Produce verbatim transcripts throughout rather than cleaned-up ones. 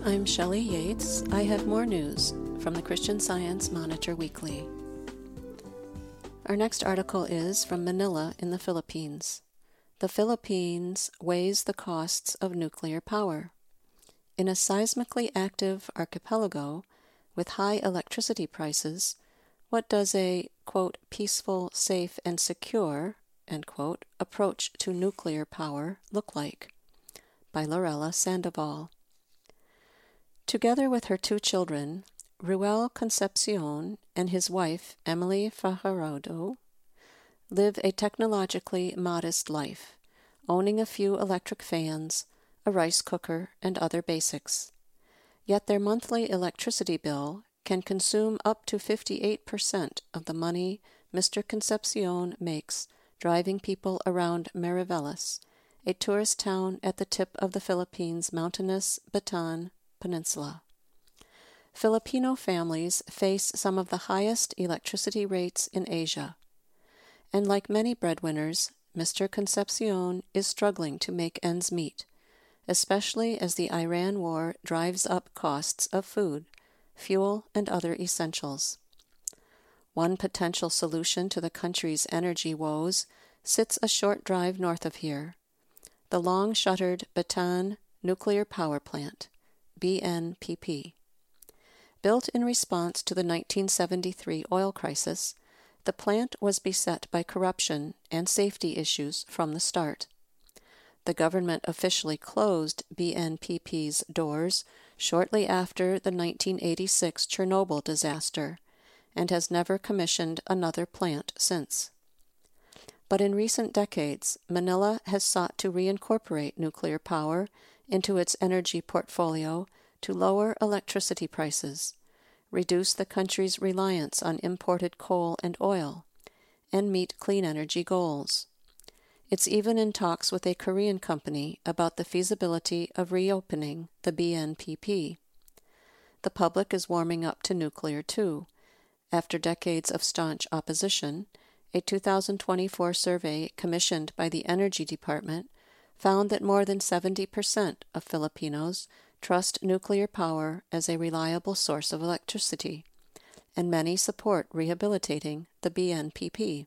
I'm Shelley Yates. I have more news from the Christian Science Monitor Weekly. Our next article is from Manila in the Philippines. The Philippines weighs the costs of nuclear power. In a seismically active archipelago with high electricity prices, what does a, quote, peaceful, safe, and secure, end quote, approach to nuclear power look like? By Lorella Sandoval. Together with her two children, Ruel Concepcion and his wife, Emily Fajardo, live a technologically modest life, owning a few electric fans, a rice cooker, and other basics. Yet their monthly electricity bill can consume up to fifty-eight percent of the money Mister Concepcion makes driving people around Mariveles, a tourist town at the tip of the Philippines' mountainous Bataan Peninsula. Filipino families face some of the highest electricity rates in Asia, and like many breadwinners, Mister Concepcion is struggling to make ends meet, especially as the Iran war drives up costs of food, fuel, and other essentials. One potential solution to the country's energy woes sits a short drive north of here, the long-shuttered Bataan Nuclear Power Plant, B N P P. Built in response to the nineteen seventy-three oil crisis, the plant was beset by corruption and safety issues from the start. The government officially closed B N P P's doors shortly after the nineteen eighty-six Chernobyl disaster and has never commissioned another plant since. But in recent decades, Manila has sought to reincorporate nuclear power into its energy portfolio to lower electricity prices, reduce the country's reliance on imported coal and oil, and meet clean energy goals. It's even in talks with a Korean company about the feasibility of reopening the B N P P. The public is warming up to nuclear too. After decades of staunch opposition, a two thousand twenty-four survey commissioned by the Energy Department found that more than seventy percent of Filipinos trust nuclear power as a reliable source of electricity, and many support rehabilitating the B N P P.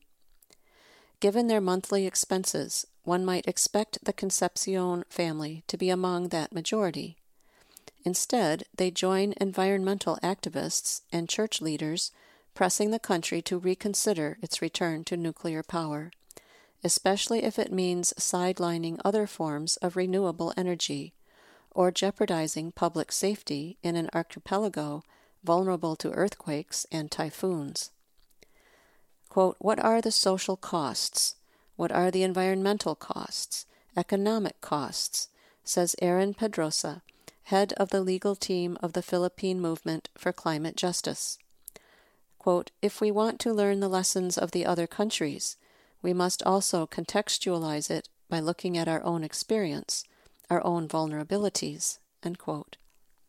Given their monthly expenses, one might expect the Concepcion family to be among that majority. Instead, they join environmental activists and church leaders pressing the country to reconsider its return to nuclear power, especially if it means sidelining other forms of renewable energy or jeopardizing public safety in an archipelago vulnerable to earthquakes and typhoons. Quote, what are the social costs? What are the environmental costs, economic costs? Says Aaron Pedrosa, head of the legal team of the Philippine Movement for Climate Justice. Quote, if we want to learn the lessons of the other countries, we must also contextualize it by looking at our own experience, our own vulnerabilities, end quote.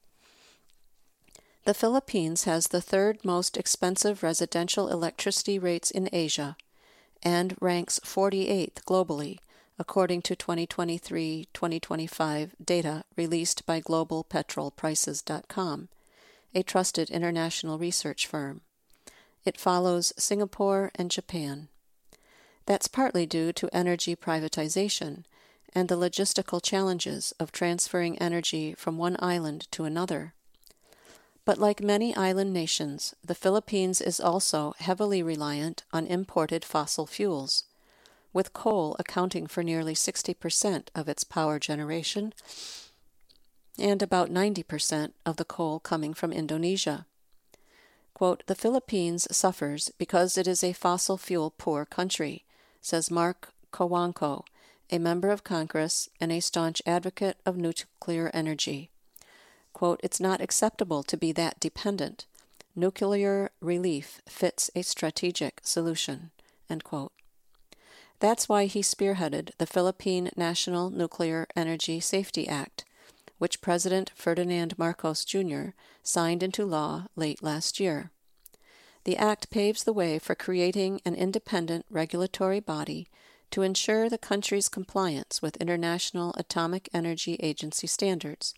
The Philippines has the third most expensive residential electricity rates in Asia and ranks forty-eighth globally, according to twenty twenty-three twenty twenty-five data released by global petrol prices dot com, a trusted international research firm. It follows Singapore and Japan. That's partly due to energy privatization and the logistical challenges of transferring energy from one island to another. But like many island nations, the Philippines is also heavily reliant on imported fossil fuels, with coal accounting for nearly sixty percent of its power generation and about ninety percent of the coal coming from Indonesia. Quote, the Philippines suffers because it is a fossil fuel poor country, says Mark Cojuangco, a member of Congress and a staunch advocate of nuclear energy. Quote, it's not acceptable to be that dependent. Nuclear relief fits a strategic solution, end quote. That's why he spearheaded the Philippine National Nuclear Energy Safety Act, which President Ferdinand Marcos Junior signed into law late last year. The act paves the way for creating an independent regulatory body to ensure the country's compliance with International Atomic Energy Agency standards,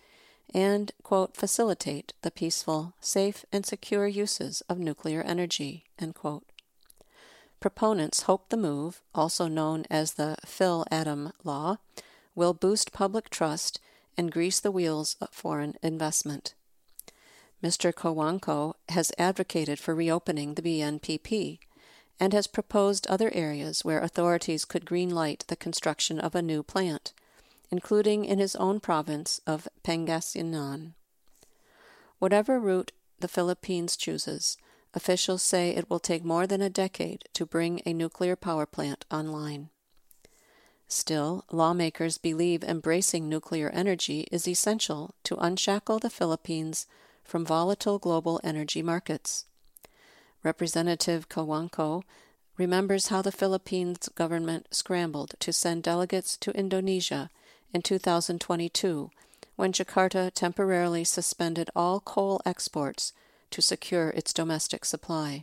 and, quote, facilitate the peaceful, safe, and secure uses of nuclear energy, end quote. Proponents hope the move, also known as the Phill-Adam Law, will boost public trust and grease the wheels of foreign investment. Mister Cojuangco has advocated for reopening the B N P P and has proposed other areas where authorities could green-light the construction of a new plant, including in his own province of Pangasinan. Whatever route the Philippines chooses, officials say it will take more than a decade to bring a nuclear power plant online. Still, lawmakers believe embracing nuclear energy is essential to unshackle the Philippines from volatile global energy markets. Representative Cojuangco remembers how the Philippines government scrambled to send delegates to Indonesia in two thousand twenty-two, when Jakarta temporarily suspended all coal exports to secure its domestic supply.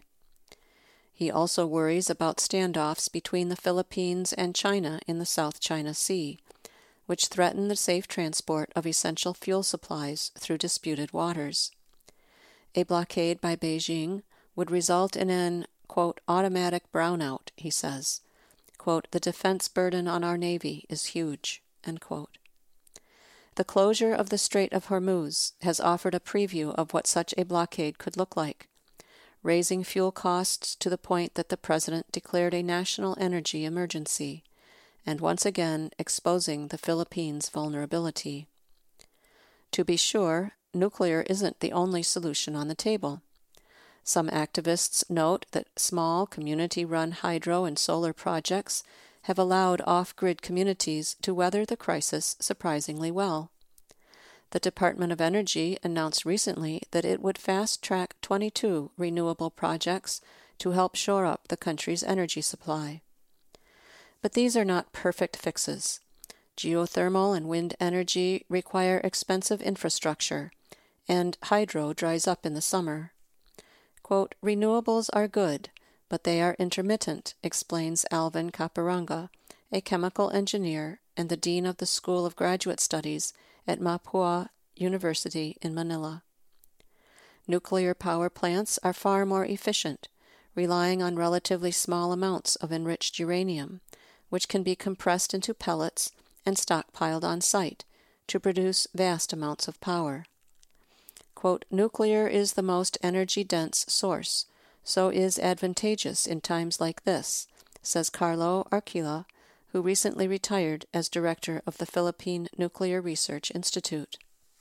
He also worries about standoffs between the Philippines and China in the South China Sea, which threaten the safe transport of essential fuel supplies through disputed waters. A blockade by Beijing would result in an, quote, automatic brownout, he says. Quote, the defense burden on our Navy is huge, end quote. The closure of the Strait of Hormuz has offered a preview of what such a blockade could look like, raising fuel costs to the point that the president declared a national energy emergency, and once again exposing the Philippines' vulnerability. To be sure, nuclear isn't the only solution on the table. Some activists note that small community-run hydro and solar projects have allowed off-grid communities to weather the crisis surprisingly well. The Department of Energy announced recently that it would fast-track twenty-two renewable projects to help shore up the country's energy supply. But these are not perfect fixes. Geothermal and wind energy require expensive infrastructure, and hydro dries up in the summer. Quote, renewables are good, but they are intermittent, explains Alvin Caparanga, a chemical engineer and the dean of the School of Graduate Studies at Mapua University in Manila. Nuclear power plants are far more efficient, relying on relatively small amounts of enriched uranium, which can be compressed into pellets and stockpiled on site to produce vast amounts of power. Quote, nuclear is the most energy-dense source, so is advantageous in times like this, says Carlo Arquila, who recently retired as director of the Philippine Nuclear Research Institute.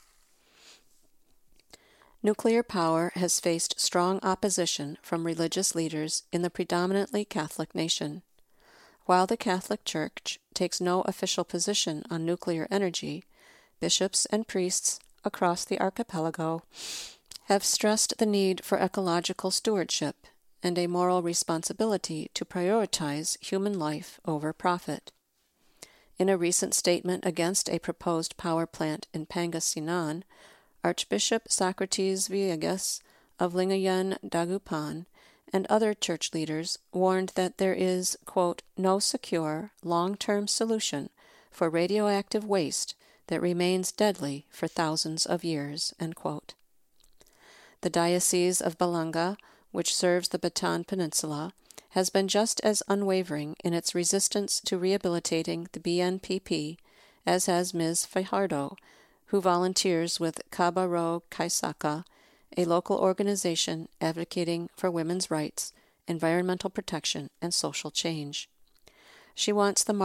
Nuclear power has faced strong opposition from religious leaders in the predominantly Catholic nation. While the Catholic Church takes no official position on nuclear energy, bishops and priests across the archipelago have stressed the need for ecological stewardship and a moral responsibility to prioritize human life over profit. In a recent statement against a proposed power plant in Pangasinan, Archbishop Socrates Villegas of Lingayen Dagupan and other church leaders warned that there is, quote, no secure, long-term solution for radioactive waste that remains deadly for thousands of years, end quote. The Diocese of Balanga, which serves the Bataan Peninsula, has been just as unwavering in its resistance to rehabilitating the B N P P as has Miz Fajardo, who volunteers with Kabaro Kaisaka, a local organization advocating for women's rights, environmental protection, and social change. She wants the